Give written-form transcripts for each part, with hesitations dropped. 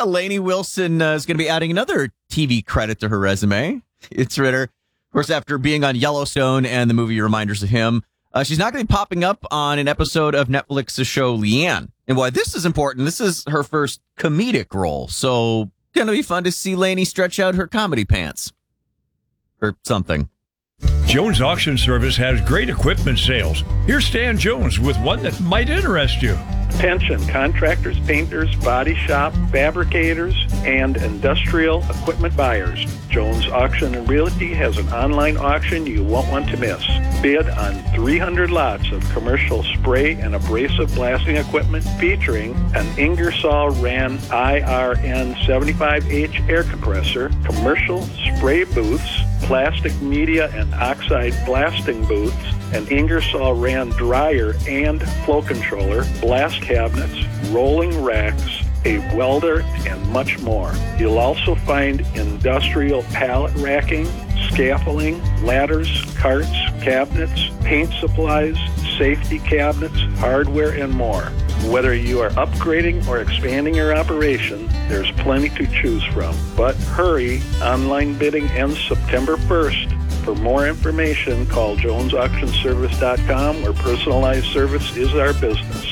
Lainey Wilson is going to be adding another TV credit to her resume. It's Ritter. Of course, after being on Yellowstone and the movie Reminders of Him, she's not going to be popping up on an episode of Netflix's show Leanne. And why this is important, this is her first comedic role. So going to be fun to see Lainey stretch out her comedy pants. Or something. Jones Auction Service has great equipment sales. Here's Stan Jones with one that might interest you. Pension contractors, painters, body shop, fabricators, and industrial equipment buyers. Jones Auction and Realty has an online auction you won't want to miss. Bid on 300 lots of commercial spray and abrasive blasting equipment featuring an Ingersoll Rand IRN 75H air compressor, commercial spray booths, plastic media and oxide blasting booths, an Ingersoll Rand dryer and flow controller, blast cabinets, rolling racks, a welder, and much more. You'll also find industrial pallet racking, scaffolding, ladders, carts, cabinets, paint supplies, safety cabinets, hardware, and more. Whether you are upgrading or expanding your operation, there's plenty to choose from. But hurry, online bidding ends September 1st. For more information, call JonesAuctionService.com, where personalized service is our business.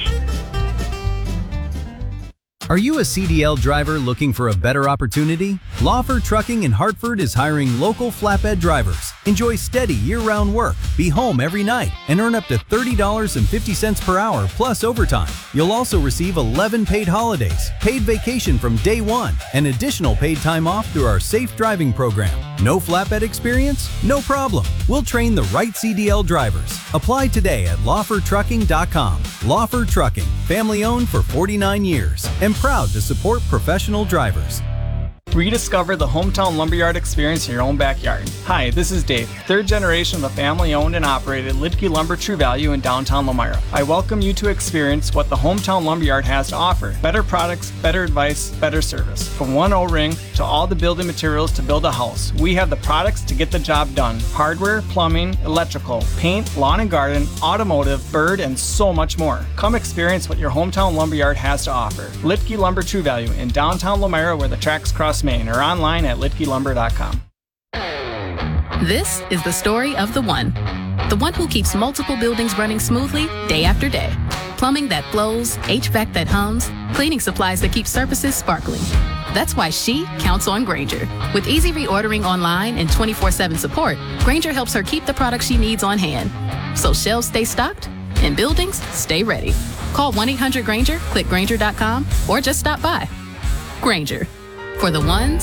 Are you a CDL driver looking for a better opportunity? Lawfer Trucking in Hartford is hiring local flatbed drivers. Enjoy steady year-round work, be home every night, and earn up to $30.50 per hour plus overtime. You'll also receive 11 paid holidays, paid vacation from day one, and additional paid time off through our safe driving program. No flatbed experience? No problem. We'll train the right CDL drivers. Apply today at lawfertrucking.com. Lawfer Trucking, family owned for 49 years, and proud to support professional drivers. Rediscover the hometown lumberyard experience in your own backyard. Hi, this is Dave, third generation of the family-owned and operated Lidke Lumber True Value in downtown Lomira. I welcome you to experience what the hometown lumberyard has to offer. Better products, better advice, better service. From one O-ring to all the building materials to build a house, we have the products to get the job done. Hardware, plumbing, electrical, paint, lawn and garden, automotive, bird, and so much more. Come experience what your hometown lumberyard has to offer. Lidke Lumber True Value in downtown Lomira, where the tracks cross Maine, or online at litkelumber.com. This is the story of the one who keeps multiple buildings running smoothly day after day. Plumbing that flows, HVAC that hums, cleaning supplies that keep surfaces sparkling. That's why she counts on Grainger. With easy reordering online and 24/7 support, Grainger helps her keep the products she needs on hand. So shelves stay stocked and buildings stay ready. Call 1-800-GRAINGER, click Grainger.com, or just stop by. Grainger, for the ones